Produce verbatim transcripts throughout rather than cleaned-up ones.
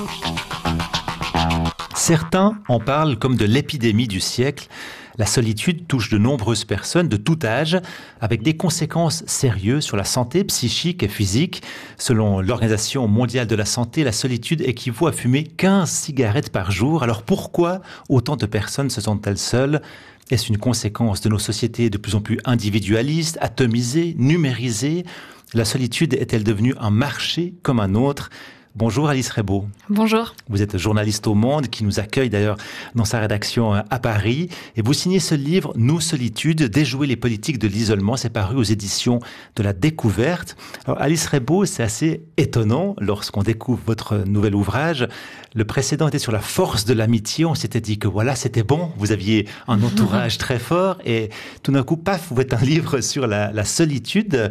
Certains en parlent comme de l'épidémie du siècle. La solitude touche de nombreuses personnes de tout âge, avec des conséquences sérieuses sur la santé psychique et physique. Selon l'Organisation mondiale de la santé, la solitude équivaut à fumer quinze cigarettes par jour. Alors pourquoi autant de personnes se sentent-elles seules ? Est-ce une conséquence de nos sociétés de plus en plus individualistes, atomisées, numérisées ? La solitude est-elle devenue un marché comme un autre ? Bonjour Alice Rebaud. Bonjour. Vous êtes journaliste au Monde, qui nous accueille d'ailleurs dans sa rédaction à Paris. Et vous signez ce livre, Nous, solitude, déjouer les politiques de l'isolement. C'est paru aux éditions de La Découverte. Alors Alice Rebaud, c'est assez étonnant lorsqu'on découvre votre nouvel ouvrage. Le précédent était sur la force de l'amitié. On s'était dit que voilà, c'était bon. Vous aviez un entourage très fort. Et tout d'un coup, paf, vous faites un livre sur la, la solitude.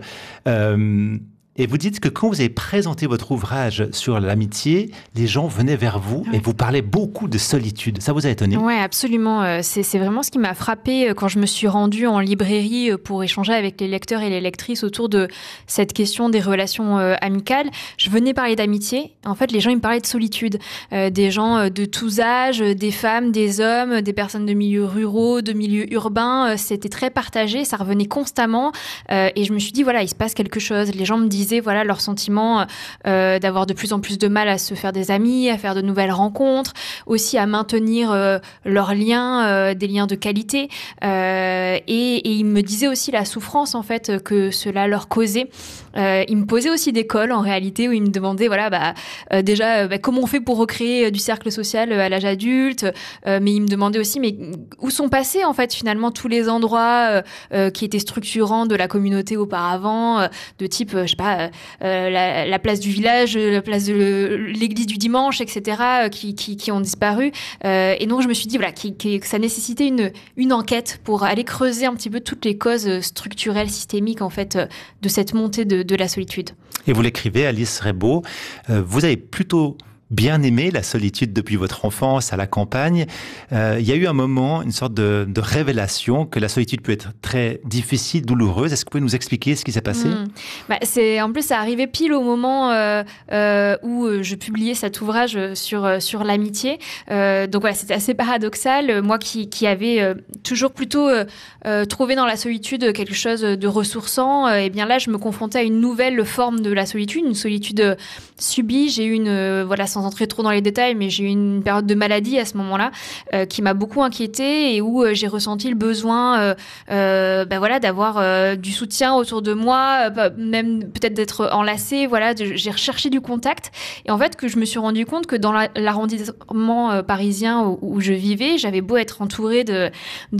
Euh, Et vous dites que quand vous avez présenté votre ouvrage sur l'amitié, les gens venaient vers vous et vous parlez beaucoup de solitude. Ça vous a étonné ? Oui, absolument. C'est, c'est vraiment ce qui m'a frappée quand je me suis rendue en librairie pour échanger avec les lecteurs et les lectrices autour de cette question des relations amicales. Je venais parler d'amitié. En fait, les gens ils me parlaient de solitude. Euh, des gens de tous âges, des femmes, des hommes, des personnes de milieux ruraux, de milieux urbains. C'était très partagé. Ça revenait constamment. Euh, et je me suis dit, voilà, il se passe quelque chose. Les gens me disaient, voilà, leur sentiment euh, d'avoir de plus en plus de mal à se faire des amis, à faire de nouvelles rencontres, aussi à maintenir euh, leurs liens, euh, des liens de qualité. Euh, et, et ils me disaient aussi la souffrance en fait que cela leur causait. Euh, ils me posaient aussi des cols en réalité où ils me demandaient, voilà, bah euh, déjà bah, comment on fait pour recréer du cercle social à l'âge adulte. Euh, mais ils me demandaient aussi, mais où sont passés en fait finalement tous les endroits euh, euh, qui étaient structurants de la communauté auparavant, euh, de type, euh, je sais pas. Euh, la, la place du village, la place de le, l'église du dimanche, et cetera, euh, qui, qui, qui ont disparu. Euh, et donc, je me suis dit voilà, qui, qui, que ça nécessitait une, une enquête pour aller creuser un petit peu toutes les causes structurelles, systémiques, en fait, de cette montée de, de la solitude. Et vous l'écrivez, Alice Rebaud, euh, vous avez plutôt bien aimé la solitude depuis votre enfance à la campagne. Euh, il y a eu un moment, une sorte de, de révélation que la solitude peut être très difficile, douloureuse. Est-ce que vous pouvez nous expliquer ce qui s'est passé ? Mmh. Bah, c'est, en plus, ça arrivait pile au moment euh, euh, où je publiais cet ouvrage sur, sur l'amitié. Euh, donc voilà, c'était assez paradoxal. Moi qui, qui avais euh, toujours plutôt euh, euh, trouvé dans la solitude quelque chose de ressourçant, euh, et bien là, je me confrontais à une nouvelle forme de la solitude, une solitude subie. J'ai eu une, euh, voilà, sans entrer trop dans les détails, mais j'ai eu une période de maladie à ce moment-là euh, qui m'a beaucoup inquiétée et où euh, j'ai ressenti le besoin euh, euh, ben voilà, d'avoir euh, du soutien autour de moi, euh, même peut-être d'être enlacée. Voilà, de, j'ai recherché du contact. Et en fait, que je me suis rendu compte que dans la, l'arrondissement euh, parisien où, où je vivais, j'avais beau être entourée de,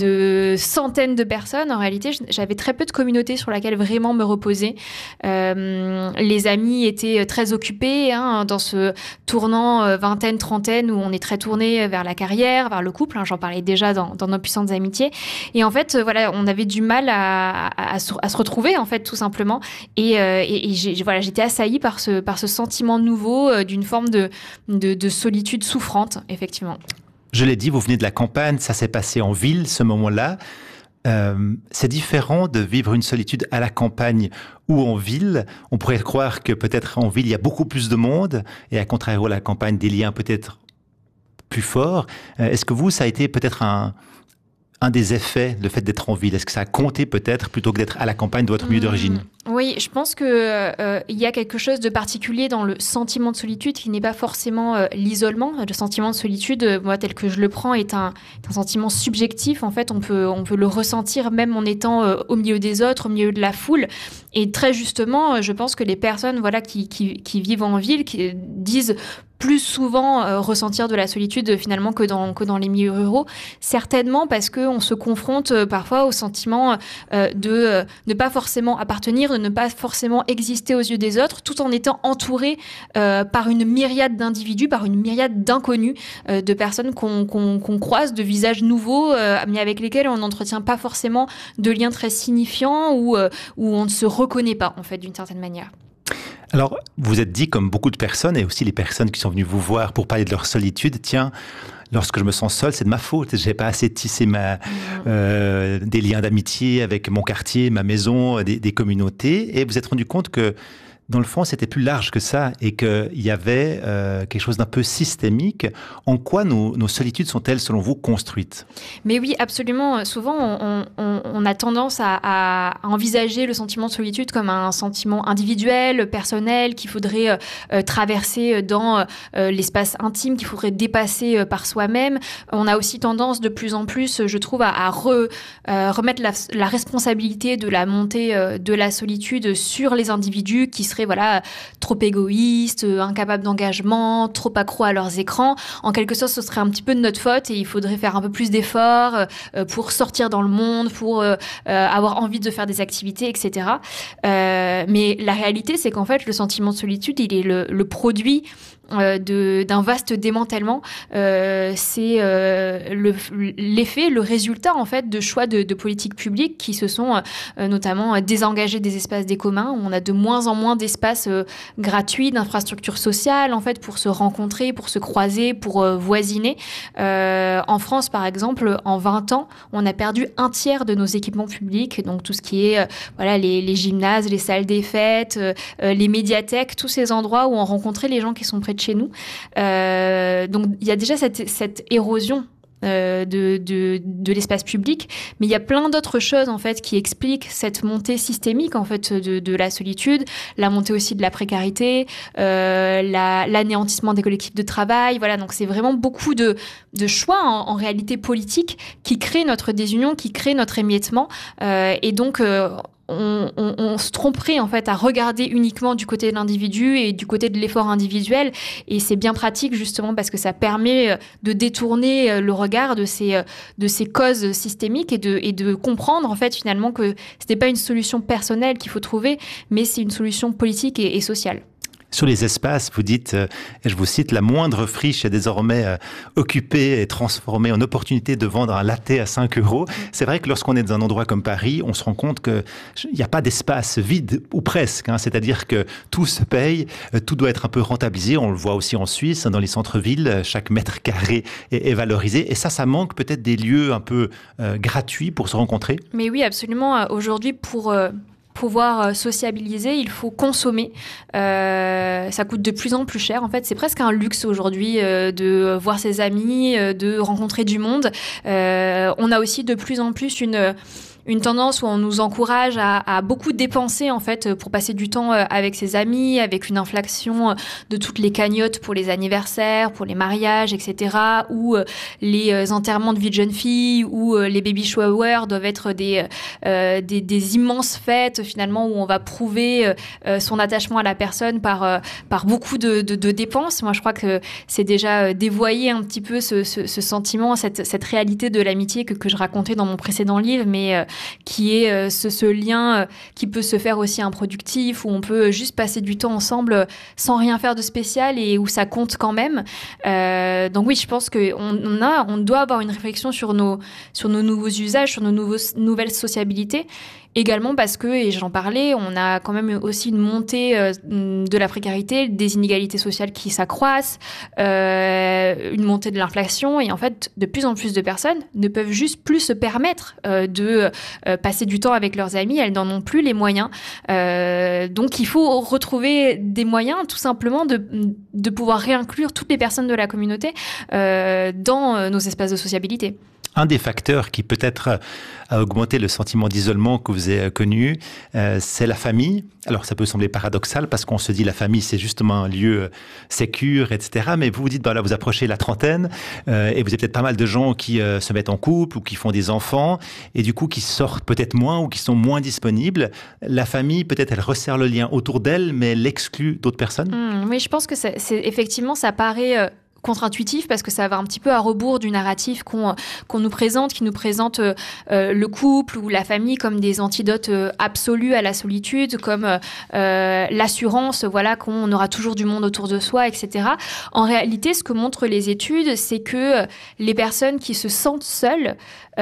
de centaines de personnes, en réalité, j'avais très peu de communauté sur laquelle vraiment me reposer. Euh, les amis étaient très occupés hein, dans ce tournant vingtaine, trentaine, où on est très tourné vers la carrière, vers le couple. Hein, j'en parlais déjà dans, dans nos puissantes amitiés. Et en fait, voilà, on avait du mal à, à, à, se, à se retrouver, en fait, tout simplement. Et, euh, et, et j'ai, voilà, j'étais assaillie par ce, par ce sentiment nouveau euh, d'une forme de, de, de solitude souffrante, effectivement. Je l'ai dit, vous venez de la campagne, ça s'est passé en ville, ce moment-là. Euh, c'est différent de vivre une solitude à la campagne ou en ville. On pourrait croire que peut-être en ville, il y a beaucoup plus de monde et à contrario, à la campagne, des liens peut-être plus forts. Euh, est-ce que vous, ça a été peut-être un, un des effets, le fait d'être en ville ? Est-ce que ça a compté peut-être plutôt que d'être à la campagne de votre milieu mmh. d'origine ? Oui, je pense que euh, il y a quelque chose de particulier dans le sentiment de solitude qui n'est pas forcément euh, l'isolement. Le sentiment de solitude, euh, moi tel que je le prends, est un, un sentiment subjectif. En fait, on peut on peut le ressentir même en étant euh, au milieu des autres, au milieu de la foule. Et très justement, je pense que les personnes, voilà, qui qui, qui vivent en ville, qui disent plus souvent euh, ressentir de la solitude finalement que dans que dans les milieux ruraux, certainement parce que on se confronte euh, parfois au sentiment euh, de euh, ne pas forcément appartenir, de ne pas forcément exister aux yeux des autres, tout en étant entouré euh, par une myriade d'individus, par une myriade d'inconnus, euh, de personnes qu'on, qu'on, qu'on croise, de visages nouveaux, euh, mais avec lesquels on n'entretient pas forcément de liens très signifiants ou euh, où on ne se reconnaît pas en fait d'une certaine manière. Alors, vous êtes dit, comme beaucoup de personnes, et aussi les personnes qui sont venues vous voir pour parler de leur solitude, tiens, lorsque je me sens seul, c'est de ma faute. J'ai pas assez tissé ma, euh, des liens d'amitié avec mon quartier, ma maison, des, des communautés. Et vous vous êtes rendu compte que dans le fond, c'était plus large que ça et qu'il y avait euh, quelque chose d'un peu systémique. En quoi nos, nos solitudes sont-elles, selon vous, construites? Mais oui, absolument. Souvent, on, on, on a tendance à, à envisager le sentiment de solitude comme un sentiment individuel, personnel, qu'il faudrait euh, traverser dans euh, l'espace intime, qu'il faudrait dépasser euh, par soi-même. On a aussi tendance de plus en plus, je trouve, à, à re, euh, remettre la, la responsabilité de la montée euh, de la solitude sur les individus qui seraient voilà, trop égoïstes, euh, incapables d'engagement, trop accros à leurs écrans. En quelque sorte, ce serait un petit peu de notre faute et il faudrait faire un peu plus d'efforts euh, pour sortir dans le monde, pour euh, euh, avoir envie de faire des activités, et cetera. Euh, mais la réalité, c'est qu'en fait, le sentiment de solitude, il est le, le produit Euh, de, d'un vaste démantèlement. Euh, c'est euh, le, l'effet, le résultat en fait de choix de, de politiques publiques qui se sont euh, notamment désengagés des espaces des communs, où on a de moins en moins d'espaces euh, gratuits, d'infrastructures sociales en fait pour se rencontrer, pour se croiser, pour euh, voisiner. Euh, en France par exemple, en vingt ans, on a perdu un tiers de nos équipements publics, donc tout ce qui est euh, voilà les, les gymnases, les salles des fêtes, euh, les médiathèques, tous ces endroits où on rencontrait les gens qui sont près de chez nous. Euh, donc, il y a déjà cette, cette érosion euh, de, de, de l'espace public, mais il y a plein d'autres choses, en fait, qui expliquent cette montée systémique, en fait, de, de la solitude, la montée aussi de la précarité, euh, la, l'anéantissement des collectifs de travail. Voilà, donc c'est vraiment beaucoup de, de choix, en, en réalité, politiques qui créent notre désunion, qui créent notre émiettement. Euh, et donc... Euh, On, on, on se tromperait en fait à regarder uniquement du côté de l'individu et du côté de l'effort individuel, et c'est bien pratique justement parce que ça permet de détourner le regard de ces, de ces causes systémiques et de, et de comprendre en fait finalement que ce n'est pas une solution personnelle qu'il faut trouver, mais c'est une solution politique et, et sociale. Sur les espaces, vous dites, euh, et je vous cite, la moindre friche est désormais euh, occupée et transformée en opportunité de vendre un latte à cinq euros. C'est vrai que lorsqu'on est dans un endroit comme Paris, on se rend compte qu'il n'y a pas d'espace vide, ou presque. Hein, c'est-à-dire que tout se paye, euh, tout doit être un peu rentabilisé. On le voit aussi en Suisse, dans les centres-villes, chaque mètre carré est, est valorisé. Et ça, ça manque peut-être des lieux un peu euh, gratuits pour se rencontrer. Mais oui, absolument. Aujourd'hui, pour... Euh... pouvoir sociabiliser, il faut consommer. Euh, ça coûte de plus en plus cher. En fait, c'est presque un luxe aujourd'hui euh, de voir ses amis, euh, de rencontrer du monde. Euh, on a aussi de plus en plus une... une tendance où on nous encourage à, à beaucoup dépenser en fait pour passer du temps avec ses amis, avec une inflation de toutes les cagnottes pour les anniversaires, pour les mariages, et cetera. Ou les enterrements de vie de jeunes filles, ou les baby showers doivent être des, euh, des, des immenses fêtes finalement où on va prouver euh, son attachement à la personne par, euh, par beaucoup de, de, de dépenses. Moi, je crois que c'est déjà dévoyer un petit peu ce, ce, ce sentiment, cette, cette réalité de l'amitié que, que je racontais dans mon précédent livre, mais euh, qui est euh, ce, ce lien euh, qui peut se faire aussi improductif, où on peut juste passer du temps ensemble euh, sans rien faire de spécial et où ça compte quand même. Euh, donc oui, je pense qu'on on a, on doit avoir une réflexion sur nos, sur nos nouveaux usages, sur nos nouveaux, nouvelles sociabilités. Également parce que, et j'en parlais, on a quand même aussi une montée euh, de la précarité, des inégalités sociales qui s'accroissent, euh, une montée de l'inflation, et en fait, de plus en plus de personnes ne peuvent juste plus se permettre euh, de euh, passer du temps avec leurs amis, elles n'en ont plus les moyens. Euh, donc il faut retrouver des moyens tout simplement de, de pouvoir réinclure toutes les personnes de la communauté euh, dans euh, nos espaces de sociabilité. Un des facteurs qui peut-être a augmenté le sentiment d'isolement que vous avez connu, euh, c'est la famille. Alors ça peut sembler paradoxal parce qu'on se dit la famille c'est justement un lieu sécure, et cetera. Mais vous vous dites, bah là vous approchez la trentaine euh, et vous avez peut-être pas mal de gens qui euh, se mettent en couple ou qui font des enfants et du coup qui sortent peut-être moins ou qui sont moins disponibles. La famille, peut-être elle resserre le lien autour d'elle, mais elle exclut d'autres personnes. Mmh, oui, je pense que c'est, c'est effectivement ça paraît... Euh... contre-intuitif parce que ça va un petit peu à rebours du narratif qu'on, qu'on nous présente, qui nous présente euh, le couple ou la famille comme des antidotes euh, absolus à la solitude, comme euh, l'assurance, voilà, qu'on aura toujours du monde autour de soi, et cetera. En réalité, ce que montrent les études, c'est que les personnes qui se sentent seules,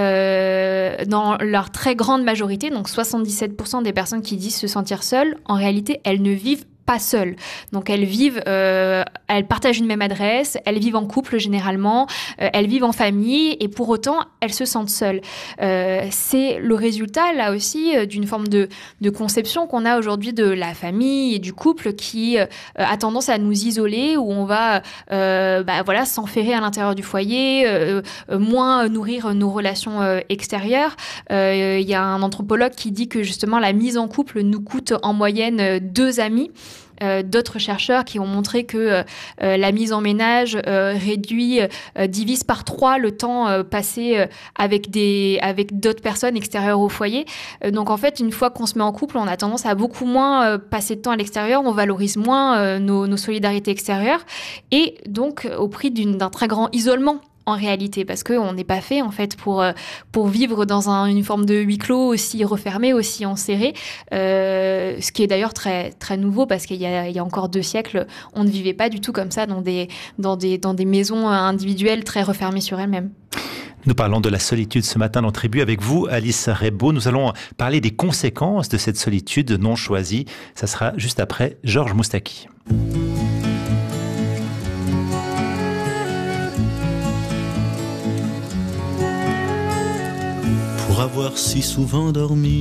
euh, dans leur très grande majorité, donc soixante-dix-sept pour cent des personnes qui disent se sentir seules, en réalité, elles ne vivent pas seules. Donc elles vivent, euh, elles partagent une même adresse, elles vivent en couple généralement, euh, elles vivent en famille et pour autant elles se sentent seules. Euh, c'est le résultat là aussi euh, d'une forme de, de conception qu'on a aujourd'hui de la famille et du couple qui euh, a tendance à nous isoler, où on va euh, bah, voilà, s'enferrer à l'intérieur du foyer, euh, euh, moins nourrir nos relations euh, extérieures. Il euh, y a un anthropologue qui dit que justement la mise en couple nous coûte en moyenne euh, deux amis. Euh, d'autres chercheurs qui ont montré que euh, la mise en ménage euh, réduit, euh, divise par trois le temps euh, passé euh, avec des, avec d'autres personnes extérieures au foyer. Euh, donc en fait, une fois qu'on se met en couple, on a tendance à beaucoup moins euh, passer de temps à l'extérieur, on valorise moins euh, nos, nos solidarités extérieures et donc au prix d'une, d'un très grand isolement. En réalité, parce qu'on n'est pas fait en fait pour pour vivre dans un, une forme de huis clos aussi refermé, aussi enserré, euh, ce qui est d'ailleurs très très nouveau parce qu'il y a il y a encore deux siècles, on ne vivait pas du tout comme ça dans des dans des dans des maisons individuelles très refermées sur elles-mêmes. Nous parlons de la solitude ce matin dans Tribu avec vous, Alice Rebaud. Nous allons parler des conséquences de cette solitude non choisie. Ça sera juste après Georges Moustaki. Pour avoir si souvent dormi